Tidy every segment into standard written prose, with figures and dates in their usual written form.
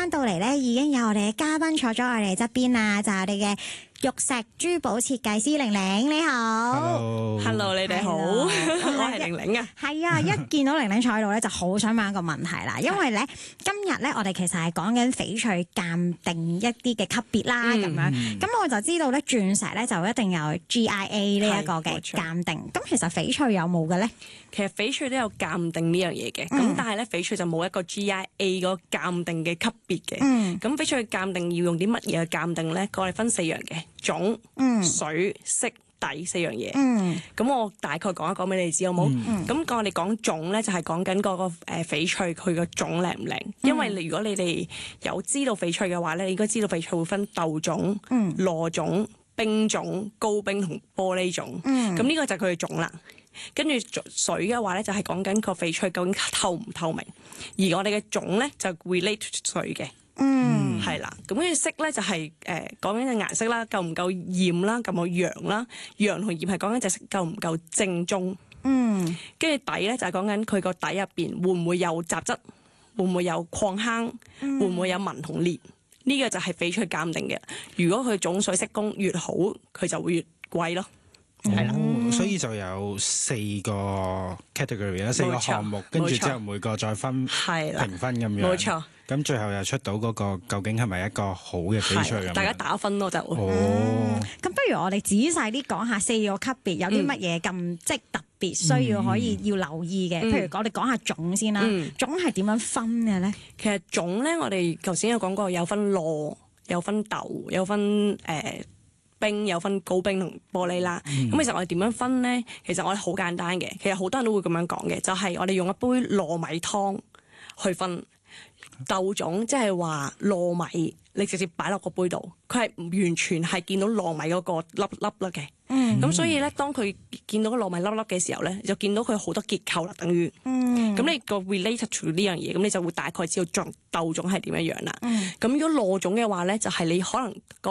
翻到嚟咧，已經有我哋嘅嘉賓坐咗我哋側邊啦，就係我哋嘅玉石珠寶設計師玲玲，你好。 Hello， 你哋好，我係玲玲啊。 係啊，一見到玲玲坐喺度咧，就好想問一個問題啦。因為咧，今日咧，我哋其實係講緊翡翠鑑定一啲嘅級別啦，咁樣。咁我就知道咧，鑽石咧就一定有 GIA 呢一個嘅鑑定。咁其實翡翠有冇嘅咧？ 其實翡翠都有鑑定呢樣嘢嘅，咁但係咧翡翠就冇一個 GIA 嗰個鑑定嘅級別嘅。咁翡翠鑑定要用啲乜嘢去鑑定咧？我哋分4樣嘅，種、水、色、底4樣嘢。咁我大概講一講俾你知好冇？咁我哋講種咧，就係講緊嗰個翡翠佢個種靚唔靚？因為如果你哋有知道翡翠嘅話咧，你應該知道翡翠會分豆種、螺種、冰種、高冰同玻璃種。咁呢個就係佢嘅種啦。跟住水嘅話咧，就係講緊個翡翠究竟透唔透明，而我哋嘅種咧就 relate to 水嘅，係啦。咁跟住色咧就係講緊嘅顏色啦，夠唔夠豔啦，夠唔夠陽啦，陽同豔係講緊隻色夠唔夠正宗。跟住底咧就係講緊佢個底入邊會唔會有雜質，會唔會有礦坑，會唔會有紋同裂，呢個就係翡翠鑑定嘅。如果佢種水色工越好，佢就會越貴咯。係啦， 所以就有4個 category 啦，4個項目，跟住之後每個再分評分咁樣。 冇錯。 咁最後又出到嗰個究竟係咪一個好嘅翡翠咁樣？ 大家打分咯就。 咁不如我哋仔細啲講下4個級別有啲乜嘢咁即特別需要可以要留意嘅。譬如我哋講下種先啦，種係點樣分嘅咧？ 其實種咧，我哋頭先有講過，有分螺，有分豆，有分冰，有分高冰同玻璃啦。咁其實我哋點樣分咧？其實我哋好簡單嘅。其實好多人都會咁樣講嘅，就係我哋用一杯糯米湯去分豆種，即係話糯米，你直接擺落個杯度，佢係完全係見到糯米嗰個粒粒啦嘅。咁所以咧，當佢見到個糯米粒粒嘅時候咧，就見到佢好多結構啦，等於。咁你個 related to 呢樣嘢，咁你就會大概知道豆種係點樣樣啦。咁如果螺種嘅話咧，就係你可能個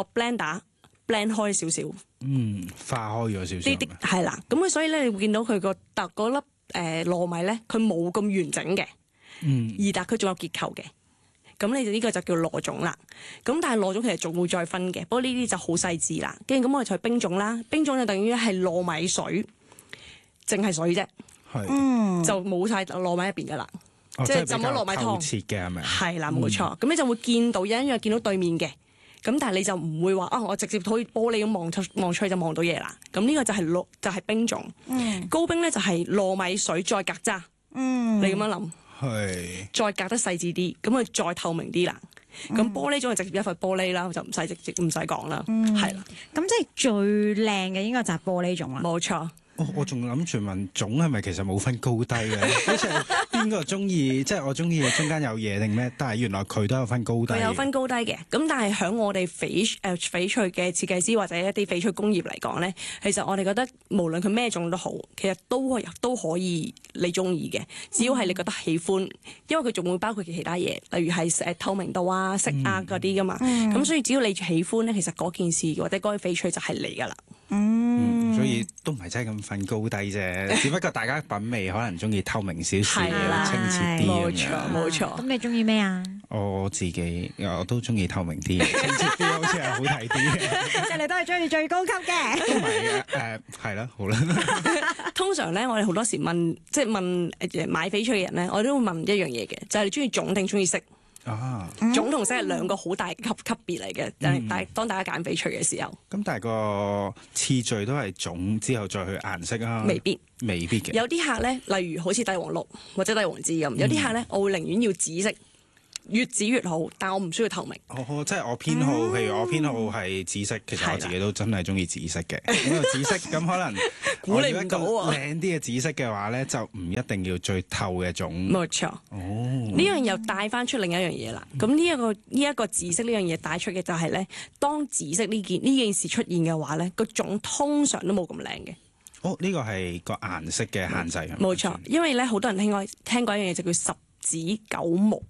blend 開少少， 化開咗少少。 呢啲係啦，咁佢所以咧，你會見到佢個嗰粒糯米咧，佢冇咁完整嘅，但佢仲有結構嘅，咁你就呢個就叫螺種啦。咁但係螺種其實仲會再分嘅，不過呢啲就好細緻啦。跟住咁我哋就冰種啦，冰種就等於係糯米水，淨係水啫，就冇晒糯米入邊噶啦，即係浸咗糯米湯。 透徹嘅係咪？ 係啦，冇錯。咁你就會見到一樣見到對面嘅。咁但係你就唔會話我直接好似玻璃咁望出去就望到嘢啦。咁呢個就係冰種。高冰咧就係糯米水再隔渣。你咁樣諗，再隔得細緻啲，咁佢再透明啲啦。咁玻璃種係直接一塊玻璃啦，就唔使講啦。係啦。 咁即係最靚嘅應該就係玻璃種啦。 冇錯。 我仲諗住問種係咪其實冇分高低嘅？好似係邊個中意，即係我中意中間有嘢定咩？但係原來佢都有分高低。 佢有分高低嘅，咁但係喺我哋翡翠嘅設計師或者一啲翡翠工業嚟講咧，其實我哋覺得無論佢咩種都好，其實都可以你中意嘅，只要係你覺得喜歡，因為佢仲會包括其他嘢，例如係透明度啊、色啊嗰啲噶嘛。咁所以只要你喜歡咧，其實嗰件事或者嗰個翡翠就係你噶啦。 所以都唔係真係咁分高低啫，只不過大家品味可能中意透明少少、清澈啲咁樣。 冇錯。 咁你中意咩啊？ 我自己我都中意透明啲、清澈啲，好似係好睇啲嘅。 即係你都係中意最高級嘅。 都唔係嘅，係啦，好啦。 通常咧，我哋好多時問買翡翠嘅人咧，我都會問一樣嘢嘅，就係你中意種定中意色？種同色係兩個好大級別嚟嘅，但係當大家揀翡翠嘅時候， 咁但係個次序都係種之後再去顏色啊？ 未必嘅。 有啲客咧，例如好似帝王綠或者帝王紫咁，有啲客咧，我會寧願要紫色。越紫越好，但我唔需要透明。 即係我偏好，譬如我偏好係紫色，其實我自己都真係中意紫色嘅。咁紫色咁可能估你唔到啊！ 靚啲嘅紫色嘅話咧，就唔一定要最透嘅種。 冇錯。呢樣又帶翻出另一樣嘢啦。咁呢一個紫色呢樣嘢帶出嘅就係咧，當紫色呢件事出現嘅話咧，個種通常都冇咁靚嘅。 呢個係個顏色嘅限制。 冇錯，因為咧好多人聽過一樣嘢就叫十紫九木。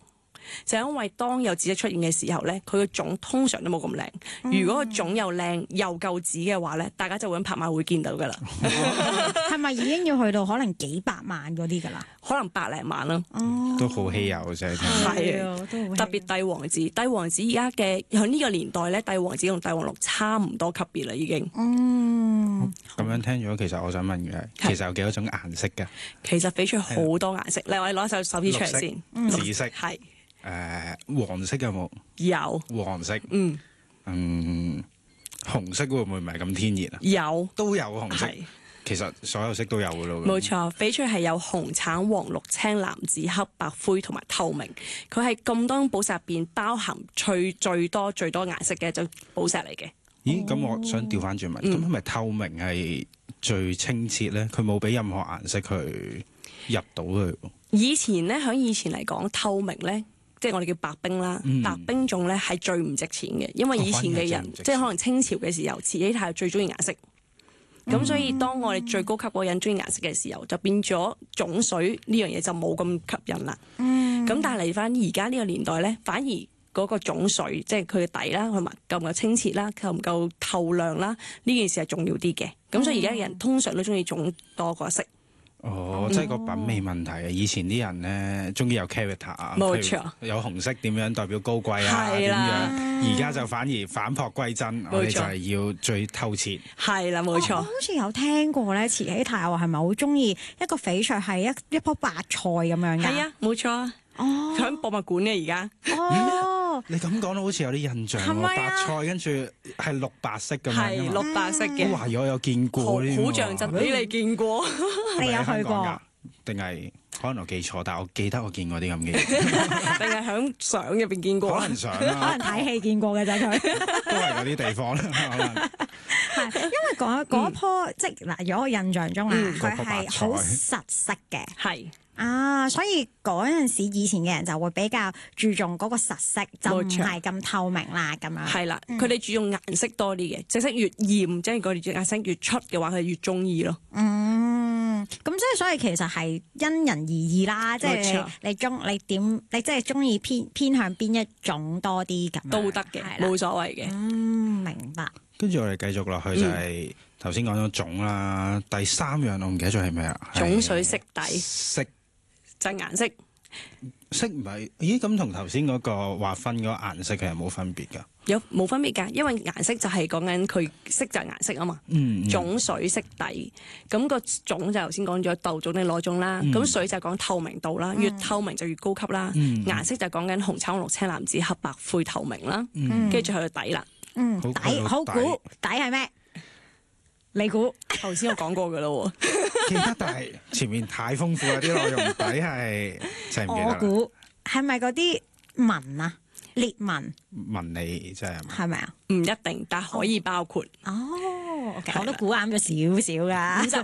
就因為當有紫色出現嘅時候咧，佢個種通常都冇咁靚。如果個種又靚又夠紫嘅話咧，大家就會喺拍賣會見到㗎啦。 係咪已經要去到可能幾百萬嗰啲㗎啦？ 可能百零萬啦。 都好稀有啫。 係啊， 都好特別帝王紫，帝王紫而家嘅喺呢個年代咧，帝王紫同帝王綠差唔多級別啦，已經。 咁樣聽咗，其實我想問嘅，其實有幾多種顏色㗎？ 其實翡翠好多顏色，嚟我哋攞手指出嚟先。 紫色係黃色有冇？ 有黃色。紅色會唔會唔係咁天然啊？ 有都有紅色。 係其實所有色都有㗎咯。 冇錯，翡翠係有紅、橙、黃、綠、青、藍、紫、黑、白、灰同埋透明。佢係咁多寶石入邊包含最多顏色嘅就寶石嚟嘅。 咦？咁我想調翻轉問，咁係咪透明係最清澈咧？佢冇俾任何顏色去入到去。 以前咧，喺以前嚟講，透明咧，即係我哋叫白冰啦。白冰種咧係最唔值錢嘅，因為以前嘅人，即係可能清朝嘅時候，慈禧太后最中意顏色。咁所以當我哋最高級嗰個人中意顏色嘅時候，就變咗種水呢樣嘢就冇咁吸引啦。咁但係嚟翻而家呢個年代咧，反而嗰個種水，即係佢嘅底啦，同埋夠唔夠清澈啦，夠唔夠透亮啦，呢件事係重要啲嘅。咁所以而家嘅人通常都中意種多過色。 即係個品味問題啊！以前啲人咧中意有 character 啊， 冇錯， 有紅色點樣代表高貴啊？點樣？而家就反而反璞歸真，我哋就係要最透徹。 係啦，冇錯。 我好似有聽過咧，慈禧太后係咪好中意一個翡翠係一樖白菜咁樣㗎？ 係啊，冇錯啊。佢喺博物館嘅而家。 你咁講到好似有啲印象喎，白菜跟住係綠白色咁樣。 係綠白色嘅。 我懷疑我有見過好像真俾你見過。 你有去過？ 定係可能我記錯，但係我記得我見過啲咁嘅嘢。 定係喺相入邊見過？ 可能相啦， 可能睇戲見過嘅啫，佢都係嗰啲地方啦。可能係因為嗰棵即係嗱，如果我印象中啊，佢係好實色嘅。 係。 所以嗰陣時以前嘅人就會比較注重嗰個實色，就唔係咁透明啦咁樣。 係啦，佢哋注重顏色多啲嘅，隻色越豔，即係佢哋顏色越出嘅話，佢越中意咯。 咁即係所以其實係因人而異啦，即係你即係中意偏向邊一種多啲咁都得嘅，冇所謂嘅。 明白。 跟住我哋繼續落去就係頭先講咗種啦，第三樣我唔記得咗係咩啊？ 種水色底色就係顏色。 色唔係？咦？咁同頭先嗰個劃分嗰個顏色其實冇分別㗎？ 有冇分別㗎？因為顏色就係講緊佢色就係顏色啊嘛。種水色底，咁個種就頭先講咗豆種定裸種啦。咁水就講透明度啦，越透明就越高級啦。顏色就講緊紅、橙、黃、綠、青、藍、紫、黑、白、灰、透明啦。跟住就去到底啦。 底好估底係咩？你估？ 頭先我講過㗎啦喎。 記得，但係前面太豐富啦，啲內容底係真係唔記得啦。 我估係咪嗰啲紋啊？裂紋問你真係係咪啊？ 唔一定，但可以包括。 我都估啱咗少少㗎。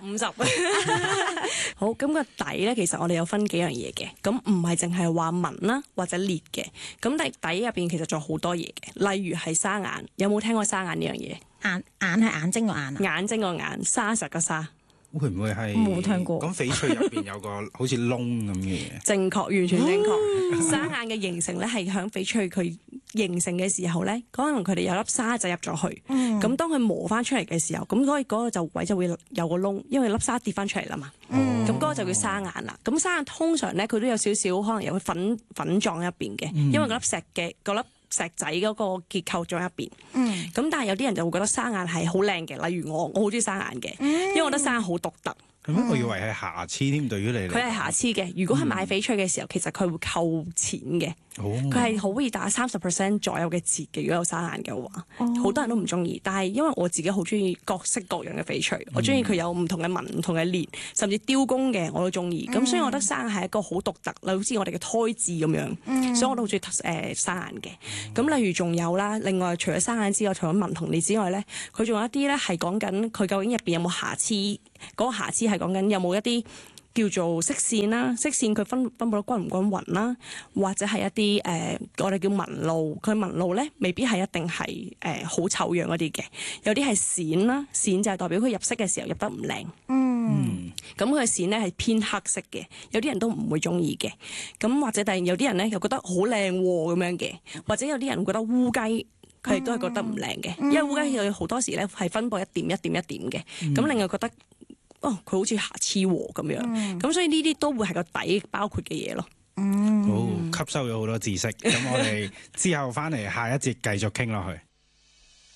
50-50。好，咁個底咧，其實我哋有分幾樣嘢嘅。咁唔係淨係話紋啦，或者裂嘅。咁底入邊其實仲有好多嘢嘅，例如係沙眼。有冇聽過沙眼呢樣嘢？ 眼係眼睛個眼啊？ 眼睛個眼，沙實個沙。 會唔會係冇聽過？ 咁翡翠入邊有個好似窿咁嘅嘢。 正確，完全正確。沙眼嘅形成咧，係響翡翠佢形成嘅時候咧，可能佢哋有粒沙仔入咗去。咁當佢磨翻出嚟嘅時候，咁所以嗰個位就會有個窿，因為粒沙跌翻出嚟啦嘛。咁嗰個就叫沙眼啦。咁沙眼通常咧，佢都有少少可能有粉狀入邊嘅，因為嗰粒石仔嗰個結構在入邊，咁但係有啲人就會覺得沙眼係好靚嘅，例如我好中意沙眼嘅，因為我覺得沙眼好獨特。 我以為係瑕疵添，對於你嚟講。 佢係瑕疵嘅。如果係買翡翠嘅時候，其實佢會扣錢嘅。佢係好易打30% 左右嘅折嘅。如果有沙眼嘅話，好多人都唔中意。但係因為我自己好中意各式各樣嘅翡翠，我中意佢有唔同嘅紋、唔同嘅鏈，甚至雕工嘅我都中意。咁所以我覺得沙眼係一個好獨特，例如好似我哋嘅胎字咁樣。所以我都好中意沙眼嘅。咁例如仲有啦，另外除咗沙眼之外，除咗紋同裂之外咧，佢仲有一啲咧係講緊佢究竟入邊有冇瑕疵。嗰個瑕疵係講緊有冇一啲叫做色線啦，色線佢分佈得均唔均勻啦，或者係一啲我哋叫紋路，佢紋路咧未必係一定係好醜樣嗰啲嘅，有啲係閃啦，閃就係代表佢入色嘅時候入得唔靚。 咁佢嘅線咧係偏黑色嘅，有啲人都唔會中意嘅。咁或者有啲人咧又覺得好靚咁樣嘅，或者有啲人覺得烏雞佢哋都係覺得唔靚嘅，因為烏雞有好多時咧係分佈一點一點一點嘅，咁另外覺得佢好似瑕疵咁樣，咁所以呢啲都會係個底包括嘅嘢咯。 好，吸收咗好多知識，咁我哋之後翻嚟下一節繼續傾落去。